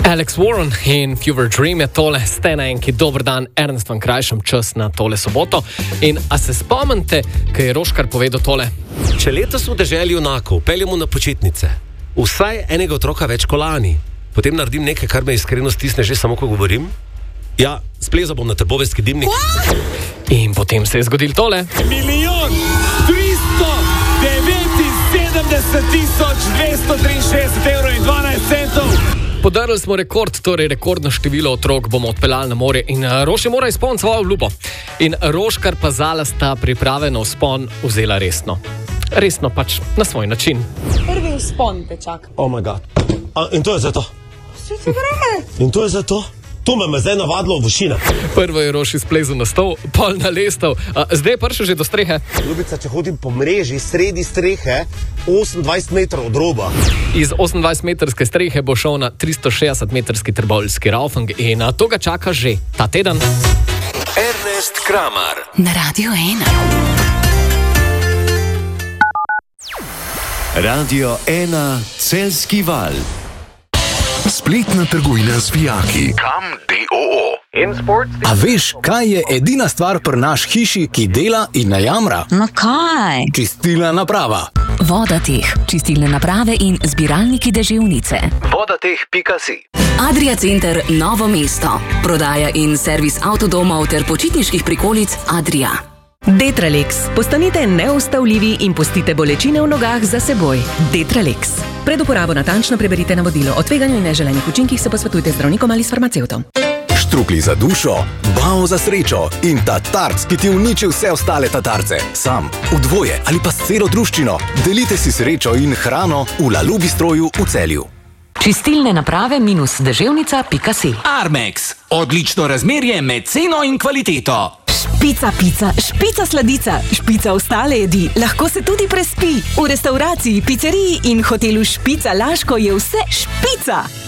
Alex Warren in Fever Dream je tole, ste na enki dober dan, Ernest van Krajšem, čas na tole soboto. In a se spomnite, kaj je Roškar povedal tole? Če letos v deželi junakov peljemo na počitnice, vsaj enega otroka več kot lani, potem naredim nekaj, kar me iskreno stisne že samo, ko govorim. Ja, splezal bom na trboveljski dimnik. In potem se je zgodil tole. 1.397.263,12 €. Podarili smo rekord, torej rekordno število otrok bomo odpeljali na morje in Roši mora izpolniti svojo obljubo. In Roškar pa Zala sta priprave na vzpon vzela resno. Resno pač na svoj način. Prvi vzpon te čaka. Oh moj bog. In to je za to? Vse se vreme. In to je za to? To me zdaj navadilo v višina. Prvo je Roši splezal na stol, pol na lestev, zdaj je prišel že do strehe. Ljubica, če hodim po mreži sredi strehe, 28 metrov od roba. Iz 28-metrske strehe bo šel na 360-metrski trboveljski raufing in to ga čaka že ta teden. Ernest Kramar Na Radio 1. Radio 1 Celjski val. Spletna trgovina z vijaki. Kam DOO. A veš, kaj je edina stvar pri naš hiši, ki dela in ne jamra? No kaj? Čistilna naprava. Vodateh, čistilne naprave in zbiralniki deževnice. Vodateh.si. Adria Center Novo mesto. Prodaja in servis avtodomov ter počitniških prikolic Adria. Detralex. Postanite neustavljivi in pustite bolečine v nogah za seboj. Detralex. Pred uporabo natančno preberite navodilo. O tveganju in neželenih učinkih se posvetujte z zdravnikom ali s farmacevtom. Štrukli za dušo, bao za srečo in tatarc, ki ti uniči vse ostale tatarce. Sam, v dvoje ali pa s celo druščino. Delite si srečo in hrano v Lalu Bistroju v Celju. Čistilne naprave -deževnica.si. Armex. Odlično razmerje med ceno in kvaliteto. Špica pica, špica sladica, špica ostale jedi. Lahko se tudi prespi. V restavraciji, pizzeriji in hotelu Špica Laško je vse špica.